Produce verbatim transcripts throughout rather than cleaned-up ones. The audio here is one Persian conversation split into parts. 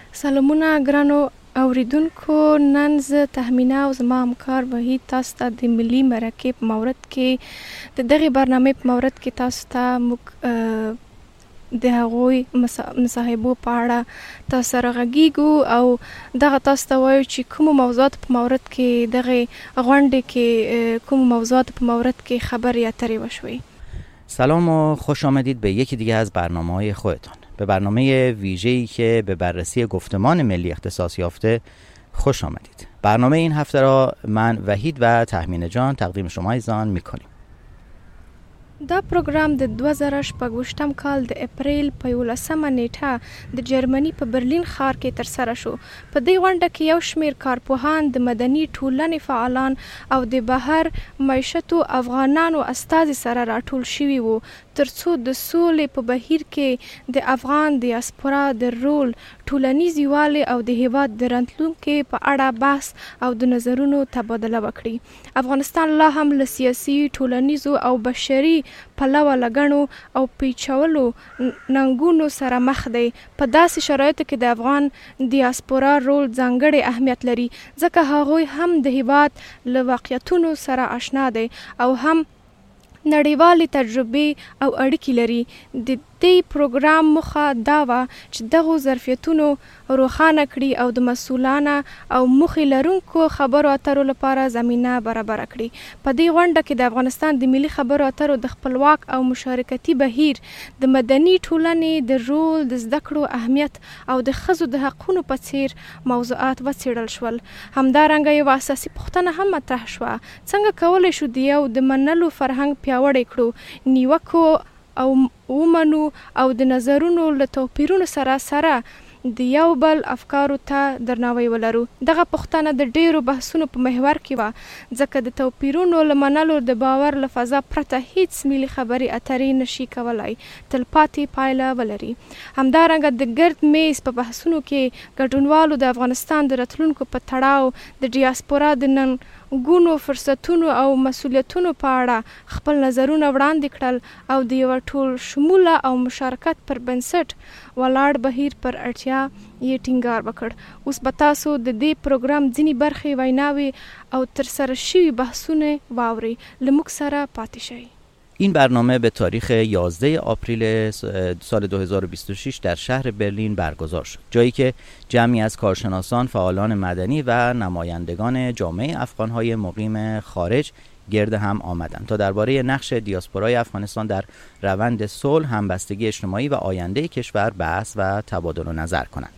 سلامونه ګرانو اوریدونکو، نن زه تهمینه او زما همکار وحید تاسو ته د ملي مرکې په مورد کې د دغې برنامې په مورد کې تاسو ته موږ د هغوی مصاحبو په اړه تاسو سره غږیږو او دغه تاسو ته وایو چې کومو موضوعاتو په مورد کې دغې غونډې کې کومو موضوعاتو په مورد کې خبرې اترې وشوې. سلام و خوش آمدید به یکی دیگه از برنامه‌های خودتان، به برنامه ویژه‌ای که به بررسی گفتمان ملی اختصاص یافته خوش آمدید. برنامه این هفته را من وحید و تهمینه جان تقدیم شما عزیزان می‌کنیم. دا پروګرام د دوه زره شپږویشتم کال د اپریل په یولسمه نیټه د جرمني په برلین ښار کې ترسره شو. په دې غونډه کې یو شمېر کارپوهان، د مدني ټولنې فعالان او د بهر معیشتو افغانانو استازي سره راټول شوي وو، ترڅو د سولې په بهیر کې د افغان دیاسپورا د رول، ټولنیز یووالی او د هیواد د راتلونکي په اړه بحث او د نظرونو تبادله وکړي. افغانستان لا هم له سیاسي، ټولنیزو او بشري پلوه لګڼو او پیچولو ننګونو سره مخ دی. په داسې شرایطو کې د افغان دیاسپورا رول ځانګړی اهمیت لري، ځکه هغوی هم د هیواد له واقعیتونو سره آشنا دی او هم نړیوالې تجربې او اړیکې لري. د دې پروګرام موخه دا وه چې دغو ظرفیتونو روښانه کړي او د مسؤلانه او موخې لرونکو خبرو اترو لپاره زمینه برابره کړي. په دې غونډه کې د افغانستان د ملي خبرو اترو د خپلواک او مشارکتي بهیر، د مدني ټولنې د رول، د زده کړو اهمیت او د ښځو د حقونو په څیر موضوعات وڅېړل شول. همدارنګه یوه اساسي پوښتنه هم مطرح شوه: څنګه کولی شو د یو د منلو فرهنګ پیاوړی کړو، نیوکو او ومنو او د نظرونو له توپیرونو سره سره د یو بل افکارو ته درناوی ولرو. دغه پوښتنه د ډیرو بحثونو په محور کې وه، ځکه د توپیرونو له منلو د باور له فضا پرته هیڅ ملي خبرې اترې نشي کولای تلپاتې پایله ولري. همدارنګه د ګرد میز په بحثونو کې ګډونوالو د افغانستان د راتلونکو په تړاو د ډیاسپورا د ننګونو، فرصتونو او مسؤلیتونو په اړه خپل نظرونه وړاندې کړل او د یو ټول شموله او مشارکت پر بنسټ ولاړ بهیر پر اړتیا یې ټینګار وکړ. اوس به تاسو د دې پروګرام ځینې برخې، ویناوې او ترسره شوي بحثونه واورئ. له موږ سره پاتې شئ. این برنامه به تاریخ یازده آپریل سال دو هزار و بیست و شش در شهر برلین برگزار شد، جایی که جمعی از کارشناسان، فعالان مدنی و نمایندگان جامعه افغان‌های مقیم خارج گرد هم آمدند تا درباره نقش دیاسپورای افغانستان در روند صلح، همبستگی اجتماعی و آینده کشور بحث و تبادل نظر کنند.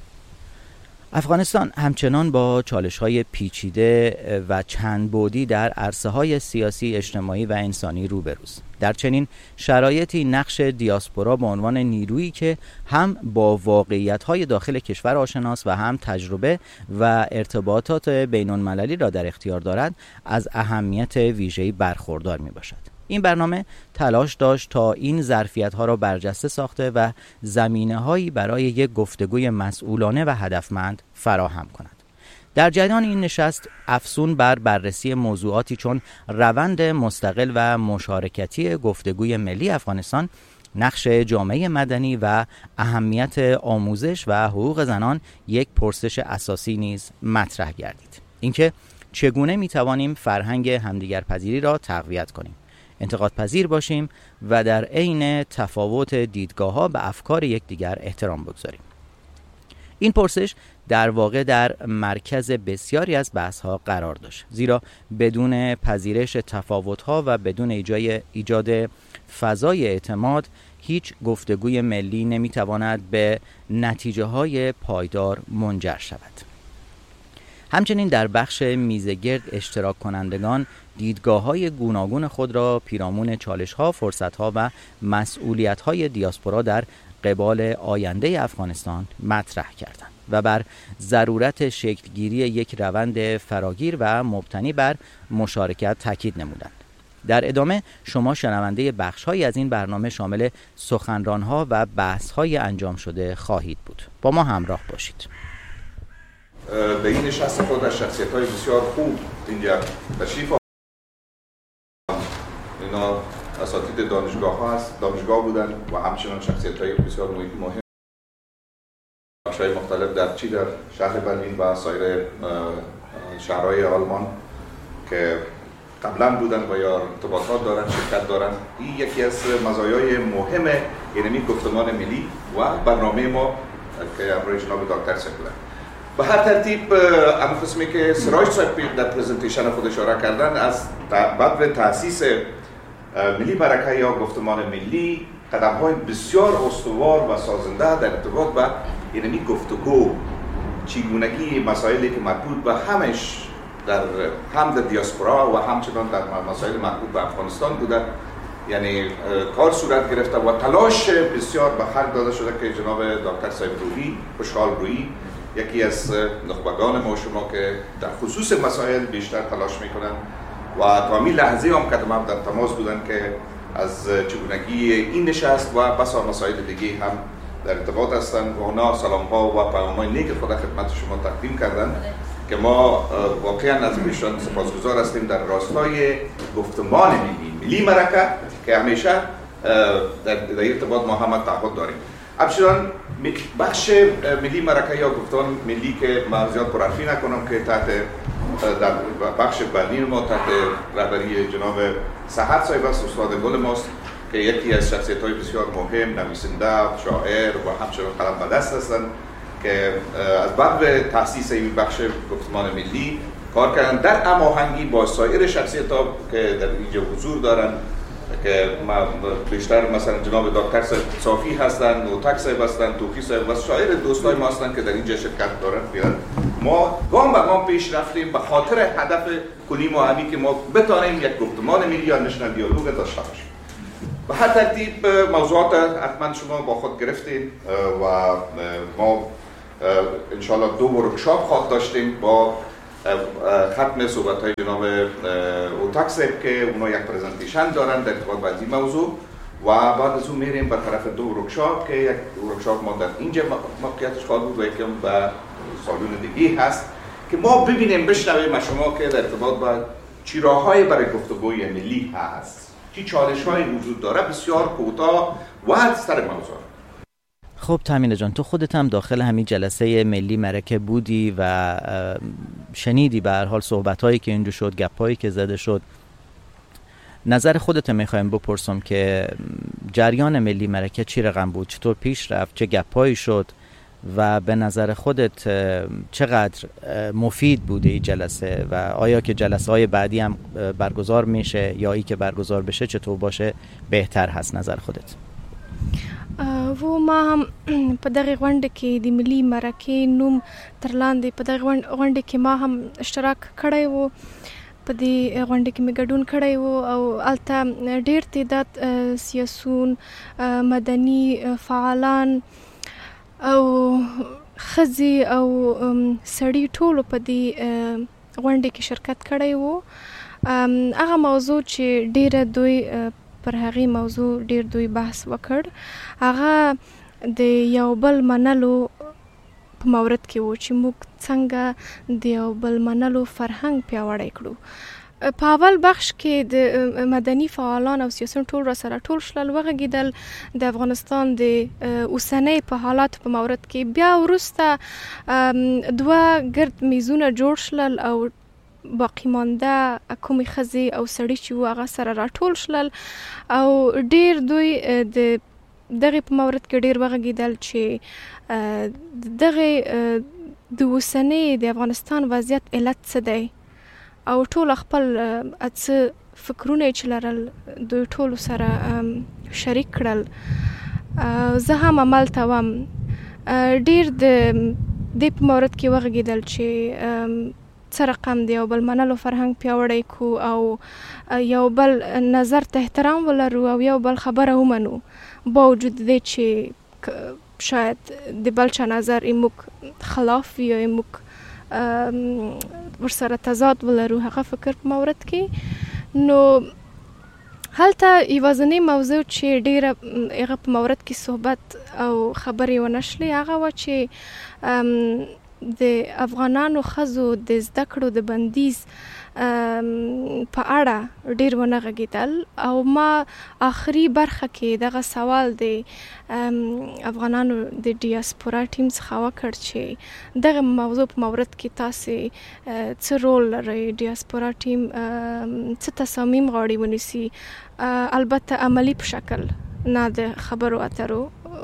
افغانستان همچنان با چالش‌های پیچیده و چند بعدی در عرصه‌های سیاسی، اجتماعی و انسانی روبروست. در چنین شرایطی نقش دیاسپورا به عنوان نیرویی که هم با واقعیت‌های داخل کشور آشناست و هم تجربه و ارتباطات بین‌المللی را در اختیار دارد، از اهمیت ویژه‌ای برخوردار می‌باشد. این برنامه تلاش داشت تا این ظرفیت‌ها را برجسته ساخته و زمینه‌هایی برای یک گفتگوی مسئولانه و هدفمند فراهم کند. در جریان این نشست افزون بر بررسی موضوعاتی چون روند مستقل و مشارکتی گفتگوی ملی افغانستان، نقش جامعه مدنی و اهمیت آموزش و حقوق زنان یک پرسش اساسی نیز مطرح گردید. اینکه چگونه می‌توانیم فرهنگ همدیگرپذیری را تقویت کنیم، انتقاد پذیر باشیم و در عین تفاوت دیدگاه‌ها به افکار یکدیگر احترام بگذاریم. این پرسش در واقع در مرکز بسیاری از بحث‌ها قرار داشت، زیرا بدون پذیرش تفاوت‌ها و بدون ایجاد ایجاد فضای اعتماد، هیچ گفتگوی ملی نمی‌تواند به نتیجه‌های پایدار منجر شود. همچنین در بخش میزگرد اشتراک کنندگان دیدگاه‌های گوناگون خود را پیرامون چالش‌ها، فرصت‌ها و مسئولیت‌های دیاسپورا در قبال آینده افغانستان مطرح کردند و بر ضرورت شکلگیری یک روند فراگیر و مبتنی بر مشارکت تاکید نمودند. در ادامه شما شنونده بخش‌هایی از این برنامه شامل سخنران‌ها و بحث‌های انجام شده خواهید بود. با ما همراه باشید. به این نشست خود از شخصیت‌های بسیار خوب اینجا تشریف آوردند. اینا اساتید دانشگاه ها هست، دانشگاه بودن و همچنان شخصیت‌های بسیار مهم بخش‌های مختلف در چی در شهر برلین و سایر شهرهای آلمان که قبلا بودن و یا ارتباطات دارن، شرکت دارن. این یکی از مزایای مهم اینمی گفتمان ملی و برنامه ما که امروز جناب دکتر سپلن. به هر ترتیب اما قسمی که سراج صاحب در پرزنتیشن خود اشاره کردن، از بعد تأسیس ملی برکه یا گفتمان ملی قدم‌های بسیار استوار و سازنده در ارتباط با اینمی گفتگو، چگونگی مسائلی که مربوط به همش در هم در دیاسپورا و همچنان در مسائل مربوط به افغانستان بوده، یعنی کار صورت گرفته و تلاش بسیار به خلق داده شده که جناب دکتر صاحب روحی، خوشحال روحی، یکی از نخبگان ما شما که در خصوص مسائل بیشتر تلاش میکنن و تا همین لحظه هم که تمام در تماس بودن که از چگونگی این نشست و بسا مسائل دیگه هم در ارتباط هستن و اونا سلام ها و پیام های نیک خود خدمت شما تقدیم کردن که ما واقعا از ایشان سپاسگزار هستیم در راستای گفتمان ملی ملی مرکه که همیشه در, در ارتباط ما هم تعهد داریم. همچنان بخش ملی مرکه یا گفتمان ملی که من زیاد پرحرفی نکنم که تحت در بخش برلین ما تحت رهبری جناب سحر صاحب است، استاد گل ماست که یکی از شخصیت‌های بسیار مهم، نویسنده، شاعر و همچنان قلم به دست هستند که از بعد تأسیس این بخش گفتمان ملی کار کردن در هماهنگی با سایر شخصیت‌ها که در اینجا حضور دارن که بیشتر مثلا جناب دکتر صافی هستن، نوتک صاحب هستن، توفی صاحب و شاعر دوستای ما هستن که در اینجا شرکت دارن. بیان ما گام به گام پیش رفتیم به خاطر هدف کلی ما همی که ما بتانیم یک گفتمان ملی یا نشنال دیالوگ داشته باشیم. به هر ترتیب موضوعات حتما شما با خود گرفتین و ما انشالله دو ورکشاپ خواهد داشتیم با ختم صحبت های جناب اوتاک صاحب که اونا یک پرزنتیشن دارن در ارتباط با این موضوع و بعد از اون میریم به طرف دو ورکشاپ که یک ورکشاپ ما در اینجا موقعیتش خواهد بود و یکم به سالون دیگه هست که ما ببینیم بشنویم از شما که در ارتباط با چی راههای برای گفتگوی ملی هست، چی چالش های وجود داره، بسیار کوتاه و سر موضوع. خب تامینه جان، تو خودت هم داخل همین جلسه ملی مرکه بودی و شنیدی به هر حال صحبت‌هایی که اینجا شد، گپ‌هایی که زده شد. نظر خودت می‌خوایم بپرسم که جریان ملی مرکه چی رقم بود، چطور پیش رفت، چه گپ‌هایی شد و به نظر خودت چقدر مفید بوده این جلسه و آیا که جلسه‌های بعدی هم برگزار میشه یا ای که برگزار بشه چطور باشه بهتر هست نظر خودت؟ و ما هم په دغه غونډه کې د ملي مرکې نوم تر لاندې په دغه غونډه کې ما هم اشتراک کړی و، په دې غونډه کې مې ګډون کړی و او هلته ډېر تعداد سیاسون، مدني فعالان او ښځې او سړي ټولو په دې غونډه کې شرکت کړی و. هغه موضوع چې ډېره دوی پر هغې موضوع ډېر دوی بحث وکړ، هغه د یو بل منلو په مورد کې و چې موږ څنګه د یو بل منلو فرهنګ پیاوړی کړو. په اول بخش کې د مدني فعالان او سیاسیون ټول را سره ټول شلل، وغږېدل د افغانستان د اوسنۍ په حالاتو په مورد کې. بیا وروسته دوه ګرد میزونه جوړ شلل او باقی مانده کومې ښځې او سړي چې وو هغه سره راټول شلل او ډېر دوی د دغې په مورد کې ډېر وغږېدل چې دغې د اوسنۍ د افغانستان وضعیت علت څه دی او ټول خپل څه فکرونه چې لرل دوی ټولو سره شریک کړل. زه هم همالته وم. ډېر د دې په مورد کې وغږېدل چې څه رقم د یو بل منلو فرهنګ پیاوړی کړو او یو بل نظر ته احترام ولرو او یو بل خبره ومنو، با وجود دی چې شاید د بل چا نظر موږ خلاف وي یا موږ ورسره تضاد ولرو هغه فکر په مورد کې. نو هلته یوازینۍ موضوع چې ډېره هغه په مورد کې صحبت او خبرې ونه شلې هغه وه چې د افغانانو ښځو د زده کړو د بندیز په اړه ډیر ونه غږېدل او ما آخري برخه کې دغه سوال د افغانانو د ډیاسپورا ټیم څخه وکړ چې دغه موضوع په مورد کې تاسې څه رول لرئ، ډیاسپورا ټیم څه تصامیم غواړي ونیسي، البته عملی په شکل نه د خبرو اترو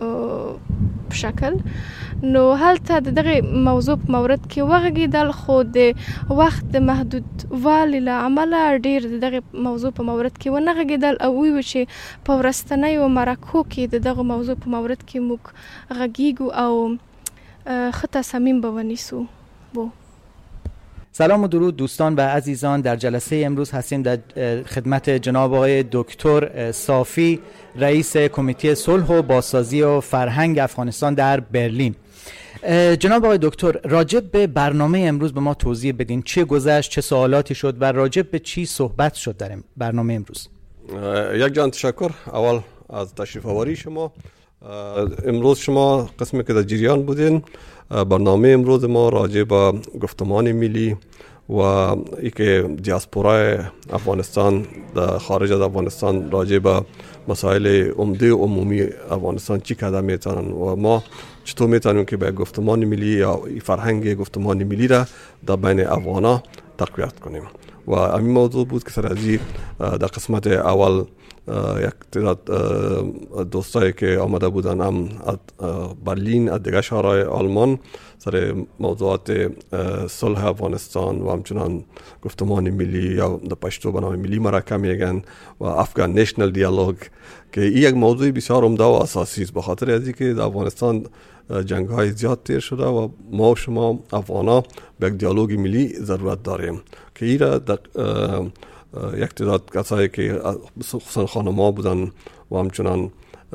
په شکل. نو هلته د دغه موضوع په مورد کې وغږېدل، خو د وخت د محدود والي له امله ډیر د دغه موضوع په مورد کې ونه غږېدل او ویل چې په ورستنیو مرکو کې د دغه موضوع په مورد کې موږ غږیږو او ښه تصامیم به ونیسو. بو سلام و درود دوستان و عزیزان، در جلسه امروز هستیم در خدمت جناب آقای دکتر صافی، رئیس کمیته صلح و بازسازی و فرهنگ افغانستان در برلین. جناب آقای دکتر، راجب به برنامه امروز به ما توضیح بدین، چه گذشت، چه سوالاتی شد و راجب به چی صحبت شد در برنامه امروز؟ یک جان تشکر اول از تشریف آوری شما. امروز شما قسمی که در جریان بودین، برنامه امروز ما راجع به گفتمان ملی و ای که دیاسپورای افغانستان در خارج از افغانستان راجع به مسائل عمده عمومی افغانستان چی قدم میتونن و ما چطور میتونیم که به گفتمان ملی یا فرهنگ گفتمان ملی را در بین افغانا تقویت کنیم. و همین موضوع بود که سر ازی در قسمت اول یک تعداد دوستایی که آمده بودن هم از برلین، از دیگه شهرهای آلمان، سر موضوعات صلح افغانستان و همچنان گفتمان ملی یا در پشتو به نام ملی مرکه میگن و افغان نیشنل دیالوگ، که این یک موضوع بسیار عمده و اساسی است، به خاطر ازی که در افغانستان جنگ های زیاد تیر شده و ما و شما افغانا به یک دیالوگ ملی ضرورت داریم که این را در یک تعداد کسایی که خصوصا خانم‌ها بودن و همچنان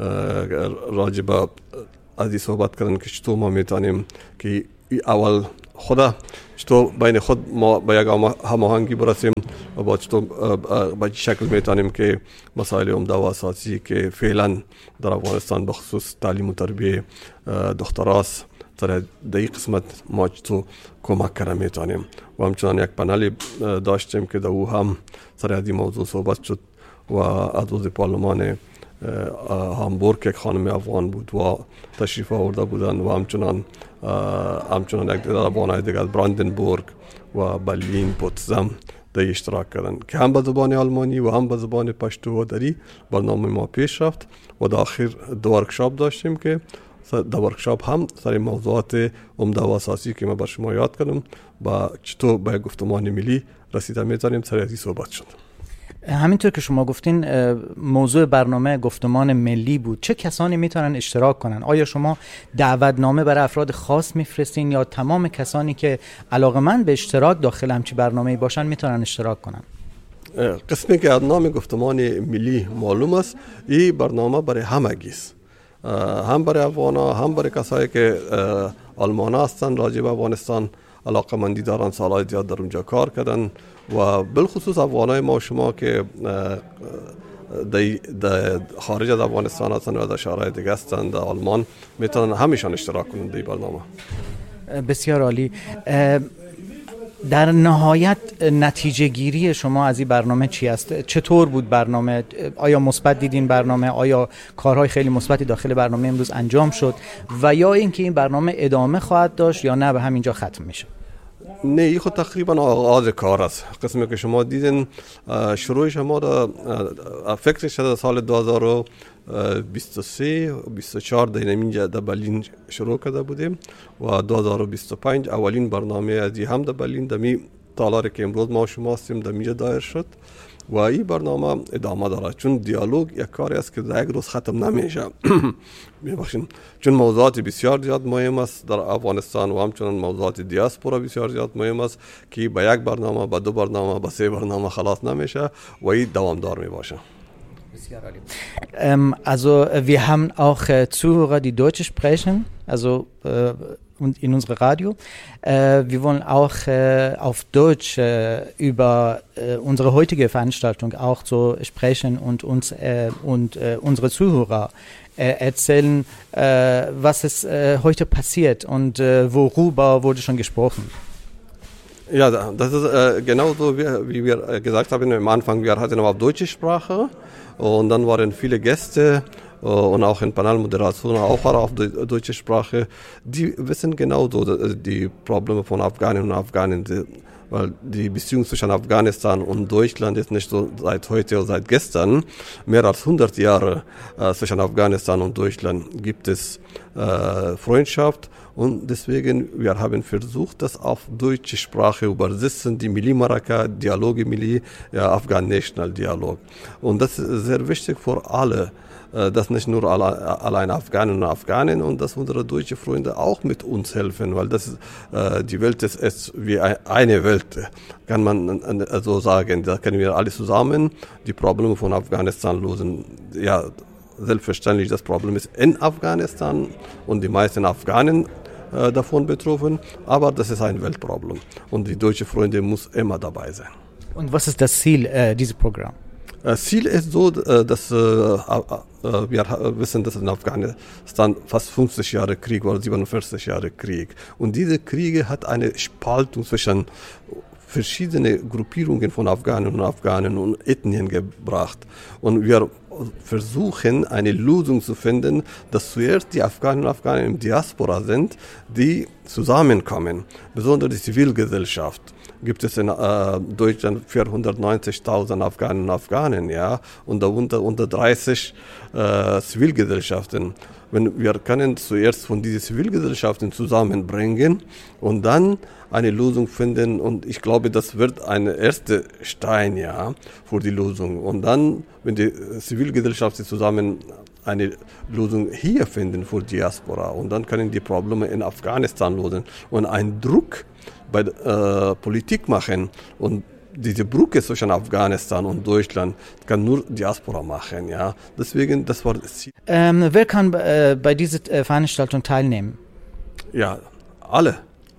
راجع به از این صحبت کردن که چطور ما میتونیم که اول خدا چطور بین خود ما به یک هماهنگی برسیم و با چطور به شکل میتونیم که مسائل عمده و اساسی که فعلا در افغانستان به خصوص تعلیم و تربیه دختراست در این قسمت ما چطور کمک کرده میتونیم. و همچنان یک پنل داشتیم که در او هم سر از این موضوع صحبت شد و عضو پارلمان هامبورگ یک خانم افغان بود و تشریف آورده بودن و همچنان همچنان یک دیگر افغانای دیگر از براندنبورگ و برلین، پوتسدام در اشتراک کردن که هم به زبان آلمانی و هم به زبان پشتو و دری برنامه ما پیش رفت و در آخر دو ورکشاپ داشتیم که در ورکشاپ هم سر موضوعات عمده و اساسی که ما بر شما یاد کردم با چطور به گفتمان ملی رسیده میتونیم سر ازی صحبت شد. همینطور که شما گفتین موضوع برنامه گفتمان ملی بود، چه کسانی میتونن اشتراک کنن؟ آیا شما دعوتنامه برای افراد خاص میفرستین یا تمام کسانی که علاقه‌مند به اشتراک داخل همچین برنامه‌ای باشن میتونن اشتراک کنن؟ قسمی که از نام گفتمان ملی معلوم است، این برنامه برای همگی است، هم برای افغانا هم برای کسایی که آلمان هستن راجع به افغانستان علاقه مندی دارن، سالهای زیاد در اونجا کار کردن و بالخصوص افغانای ما شما که در خارج از افغانستان هستن و در شهرهای دیگه هستن در آلمان میتونن همیشان اشتراک کنند در برنامه. بسیار عالی. در نهایت نتیجه گیری شما از این برنامه چی است؟ چطور بود برنامه؟ آیا مثبت دیدین برنامه؟ آیا کارهای خیلی مثبتی داخل برنامه امروز انجام شد و یا اینکه این برنامه ادامه خواهد داشت یا نه به همینجا ختم میشه؟ نه، این خود تقریبا آغاز کار است. قسمی که شما دیدین شروع شما در فکر شده سال دو هزار و بیست و سه بیست و چهار در اینجا در برلین شروع کرده بودیم و دو هزار و بیست و پنج اولین برنامه از هم در برلین دمی تالاری که امروز ما شما هستیم در اینجا دایر شد و این برنامه ادامه داره، چون دیالوگ یک کاری است که در یک روز ختم نمیشه. میبخشین، چون موضوعات بسیار زیاد مهم است در افغانستان و همچنان موضوعات دیاسپورا بسیار زیاد مهم است که به یک برنامه، به دو برنامه، به سه برنامه خلاص نمیشه و این دوامدار میباشه. Ähm, also wir haben auch äh, Zuhörer, die Deutsch sprechen. Also äh, in unserem Radio. Äh, wir wollen auch äh, auf Deutsch äh, über äh, unsere heutige Veranstaltung auch so sprechen und uns äh, und äh, unsere Zuhörer äh, erzählen, äh, was es äh, heute passiert und äh, worüber wurde schon gesprochen. Ja, das ist äh, genauso, wie, wie wir gesagt haben am Anfang. Wir hatten aber deutsche Sprache und dann waren viele Gäste und auch in Panelmoderation auch auf die deutsche Sprache. Die wissen genauso die Probleme von Afghanen und Afghanen, weil die Beziehung zwischen Afghanistan und Deutschland ist nicht so seit heute oder seit gestern. Mehr als hundert Jahre äh, zwischen Afghanistan und Deutschland gibt es äh, Freundschaft. Und deswegen, wir haben versucht, das auf deutsche Sprache übersetzen, die Mili Maraka, Dialoge Mili, ja, Afghan National Dialog. Und das ist sehr wichtig für alle, dass nicht nur alle, allein Afghanen und Afghanen und dass unsere deutschen Freunde auch mit uns helfen, weil das die Welt ist, ist wie eine Welt, kann man so sagen. Da können wir alle zusammen die Probleme von Afghanistan lösen. Ja, selbstverständlich, das Problem ist in Afghanistan und die meisten Afghanen äh, davon betroffen, aber das ist ein Weltproblem und die deutschen Freunde muss immer dabei sein. Und was ist das Ziel äh, dieses Programms? Das Ziel ist so, dass äh, wir wissen, dass in Afghanistan fast fünfzig Jahre Krieg war, siebenundvierzig Jahre Krieg. Und diese Kriege hat eine Spaltung zwischen verschiedene Gruppierungen von Afghanen und Afghanen und Ethnien gebracht. Und wir versuchen, eine Lösung zu finden, dass zuerst die Afghanen und Afghanen im Diaspora sind, die zusammenkommen, besonders die Zivilgesellschaft. Gibt es in äh, Deutschland vierhundertneunzigtausend Afghanen und Afghanen, ja, und darunter unter dreißig äh, Zivilgesellschaften. Wenn wir können zuerst von diesen Zivilgesellschaften zusammenbringen und dann eine Lösung finden, und ich glaube, das wird ein erster Stein, ja, für die Lösung. Und dann, wenn die Zivilgesellschaften zusammen eine Lösung hier finden für Diaspora, und dann können die Probleme in Afghanistan lösen und einen Druck bei der äh, Politik machen, und diese Brücke zwischen Afghanistan und Deutschland kann nur Diaspora machen, ja. Deswegen, das war das Ziel. Ähm, wer kann äh, bei dieser äh, Veranstaltung teilnehmen? Ja, alle.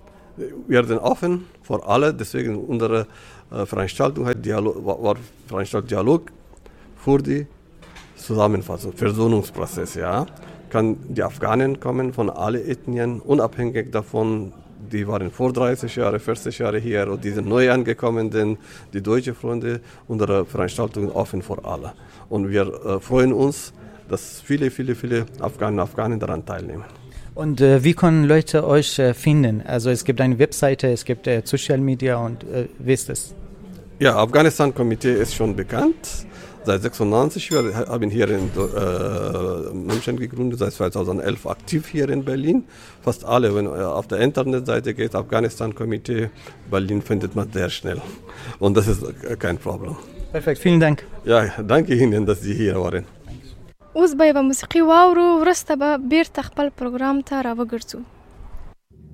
Wir sind offen für alle, deswegen unsere äh, Veranstaltung heißt Dialog, war, war Veranstaltung Dialog für die Zusammenfassung, Versöhnungsprozess, ja. Kann die Afghanen kommen von allen Ethnien, unabhängig davon. Die waren vor dreißig Jahren, vierzig Jahre hier und die sind neu angekommen, denn die deutschen Freunde, unsere Veranstaltung ist offen für alle. Und wir äh, freuen uns, dass viele, viele, viele Afghanen und Afghanen daran teilnehmen. Und äh, wie können Leute euch äh, finden? Also es gibt eine Webseite, es gibt äh, Social Media und äh, wie ist das? Ja, Afghanistan-Komitee ist schon bekannt. Seit sechsundneunzig, wir haben hier in äh, München gegründet, seit zweitausendelf aktiv hier in Berlin. Fast alle, wenn äh, auf der Internetseite geht, Afghanistan-Komitee, Berlin findet man sehr schnell. Und das ist äh, kein Problem. Perfekt, vielen Dank. Ja, danke Ihnen, dass Sie hier waren. اوس به یوه موسیقي واورو وروسته به بیرته خپل پروګرام ته راوګرځو.